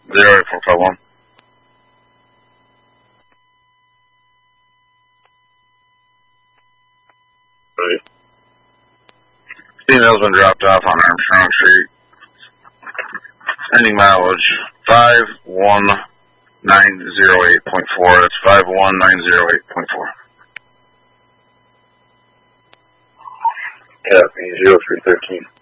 08451. Right. Female's been dropped off on Armstrong Street. Ending mileage 51908.4. That's 51908.4. Copy, 0313.